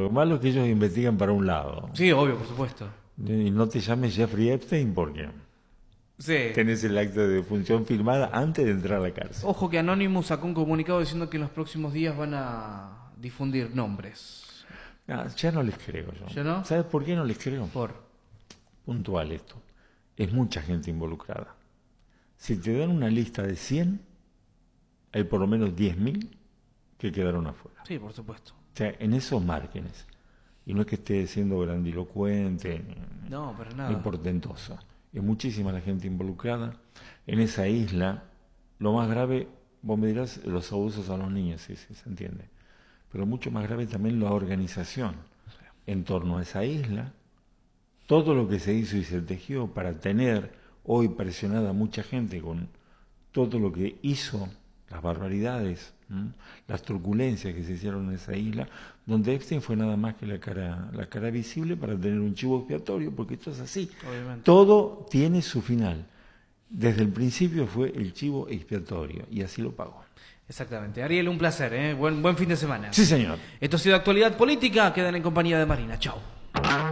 Lo malo es que ellos investigan para un lado. Sí, obvio, por supuesto. Y no te llames Jeffrey Epstein porque Sí. tenés el acta de defunción firmada antes de entrar a la cárcel. Ojo que Anonymous sacó un comunicado diciendo que en los próximos días van a difundir nombres. Ya no les creo yo. ¿Ya no? ¿Sabes por qué no les creo? Por. Puntual esto. Es mucha gente involucrada. Si te dan una lista de 100, hay por lo menos 10.000 que quedaron afuera. Sí, por supuesto. O sea, en esos márgenes. Y no es que esté siendo grandilocuente No, pero ni nada. portentosa. Es muchísima la gente involucrada. En esa isla, lo más grave, vos me dirás, los abusos a los niños, sí, se entiende. Pero mucho más grave también la organización en torno a esa isla. Todo lo que se hizo y se tejió para tener hoy presionada a mucha gente con todo lo que hizo, las barbaridades, las turbulencias que se hicieron en esa isla, donde Epstein fue nada más que la cara visible para tener un chivo expiatorio, porque esto es así. Obviamente. Todo tiene su final. Desde el principio fue el chivo expiatorio y así lo pagó. Exactamente. Ariel, un placer, ¿eh? Buen fin de semana. Sí, señor. Esto ha sido Actualidad Política. Quedan en compañía de Marina. Chao.